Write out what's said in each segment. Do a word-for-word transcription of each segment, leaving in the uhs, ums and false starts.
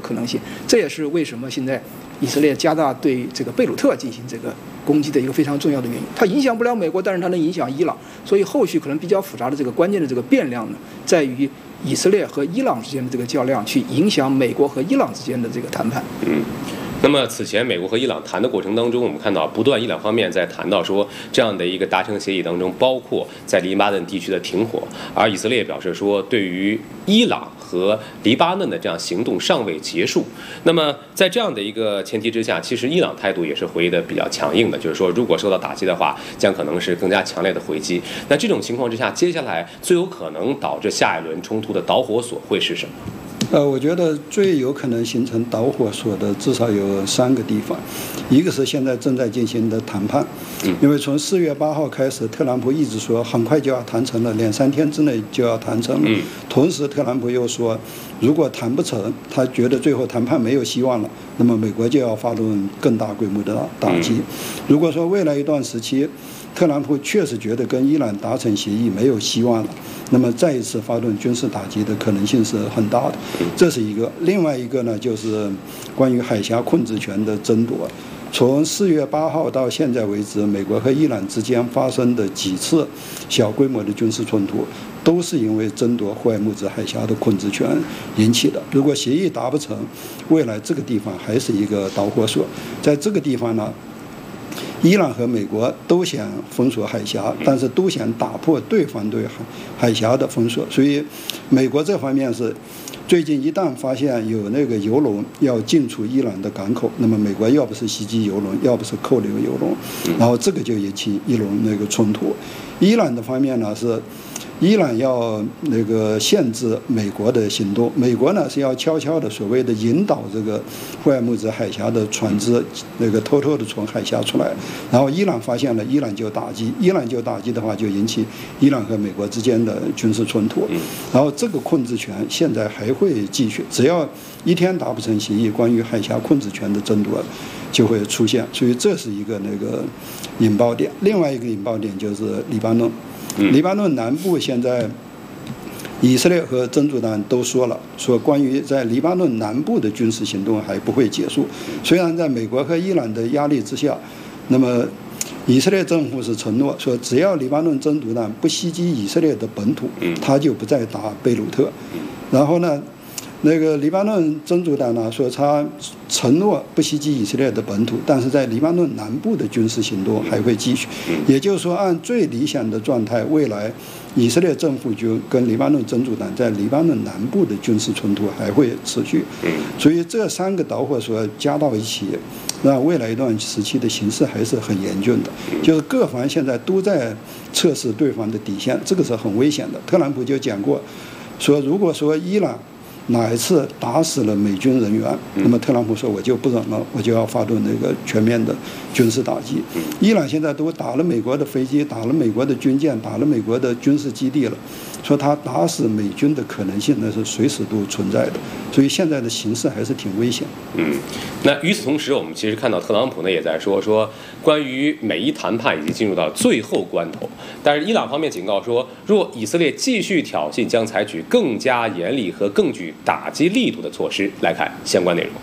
可能性。这也是为什么现在以色列加大对这个贝鲁特进行这个攻击的一个非常重要的原因。它影响不了美国，但是它能影响伊朗，所以后续可能比较复杂的这个关键的这个变量呢，在于以色列和伊朗之间的这个较量，去影响美国和伊朗之间的这个谈判。 嗯。那么此前美国和伊朗谈的过程当中，我们看到不断伊朗方面在谈到说这样的一个达成协议当中，包括在黎巴嫩地区的停火，而以色列表示说对于伊朗和黎巴嫩的这样行动尚未结束。那么在这样的一个前提之下，其实伊朗态度也是回应的比较强硬的，就是说如果受到打击的话，将可能是更加强烈的回击。那这种情况之下，接下来最有可能导致下一轮冲突的导火索会是什么？ 呃，我觉得最有可能形成导火索的至少有三个地方，一个是现在正在进行的谈判，因为从四月八号开始，特朗普一直说很快就要谈成了，两三天之内就要谈成了。同时，特朗普又说，如果谈不成，他觉得最后谈判没有希望了，那么美国就要发动更大规模的打击。如果说未来一段时期，特朗普确实觉得跟伊朗达成协议没有希望了，那么再一次发动军事打击的可能性是很大的，这是一个。另外一个呢，就是关于海峡控制权的争夺。从四月八号到现在为止，美国和伊朗之间发生的几次小规模的军事冲突，都是因为争夺霍尔木兹海峡的控制权引起的。如果协议达不成，未来这个地方还是一个导火索。在这个地方呢，伊朗和美国都想封锁海峡，但是都想打破对方对海海峡的封锁，所以美国这方面是最近一旦发现有那个油轮要进出伊朗的港口，那么美国要不是袭击油轮，要不是扣留油轮，然后这个就引起一轮那个冲突。伊朗的方面呢是，伊朗要那个限制美国的行动，美国呢是要悄悄的所谓的引导这个霍尔木兹海峡的船只那个偷偷的从海峡出来，然后伊朗发现了，伊朗就打击，伊朗就打击的话就引起伊朗和美国之间的军事冲突，然后这个控制权现在还会继续，只要一天达不成协议，关于海峡控制权的争夺就会出现，所以这是一个那个引爆点。另外一个引爆点就是黎巴嫩。黎巴嫩南部现在，以色列和真主党都说了，说关于在黎巴嫩南部的军事行动还不会结束。虽然在美国和伊朗的压力之下，那么以色列政府是承诺说，只要黎巴嫩真主党不袭击以色列的本土，他就不再打贝鲁特。然后呢，那个黎巴嫩真主党呢说，他承诺不袭击以色列的本土，但是在黎巴嫩南部的军事行动还会继续。也就是说，按最理想的状态，未来以色列政府就跟黎巴嫩真主党在黎巴嫩南部的军事冲突还会持续。所以这三个导火索加到一起，那未来一段时期的形势还是很严峻的，就是各方现在都在测试对方的底线，这个是很危险的。特朗普就讲过，说如果说伊朗哪一次打死了美军人员，那么特朗普说我就不忍了，我就要发动那个全面的军事打击。伊朗现在都打了美国的飞机，打了美国的军舰，打了美国的军事基地了，说他打死美军的可能性那是随时都存在的，所以现在的形势还是挺危险。 嗯，那与此同时，我们其实看到特朗普呢也在说说关于美伊谈判已经进入到最后关头，但是伊朗方面警告说，若以色列继续挑衅，将采取更加严厉和更具打击力度的措施。来看相关内容。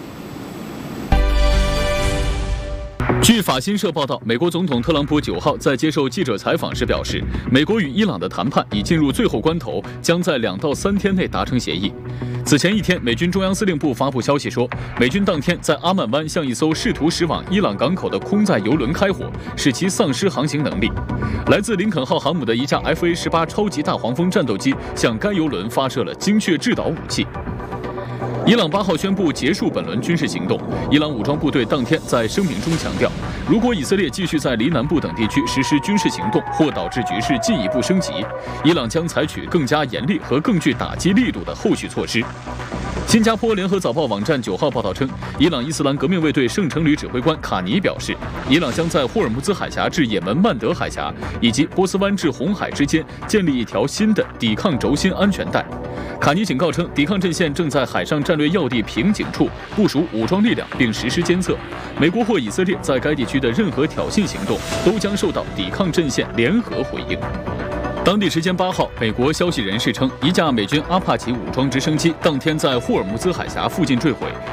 据法新社报道，美国总统特朗普九号在接受记者采访时表示，美国与伊朗的谈判已进入最后关头，将在两到三天内达成协议。此前一天，美军中央司令部发布消息说，美军当天在阿曼湾向一艘试图驶往伊朗港口的空载油轮开火，使其丧失航行能力。来自林肯号航母的一架 F A 十八 超级大黄蜂战斗机向该油轮发射了精确制导武器。伊朗八号宣布结束本轮军事行动。伊朗武装部队当天在声明中强调，如果以色列继续在黎南部等地区实施军事行动，或导致局势进一步升级，伊朗将采取更加严厉和更具打击力度的后续措施。新加坡联合早报网站九号报道称，伊朗伊斯兰革命卫队圣城旅指挥官卡尼表示，伊朗将在霍尔木兹海峡至也门曼德海峡以及波斯湾至红海之间建立一条新的抵抗轴心安全带。卡尼警告称，抵抗阵线正在海上战略要地瓶颈处部署武装力量并实施监测，美国或以色列在该地区的任何挑衅行动都将受到抵抗阵线联合回应。当地时间八号，美国消息人士称，一架美军阿帕奇武装直升机当天在霍尔木兹海峡附近坠毁，